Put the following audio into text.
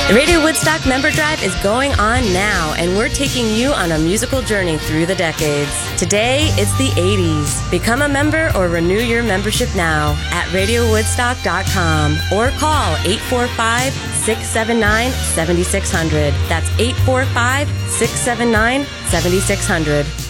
The Radio Woodstock member drive is going on now, and we're taking you on a musical journey through the decades. Today, it's the 80s. Become a member or renew your membership now at RadioWoodstock.com or call 845-679-7600. That's 845-679-7600.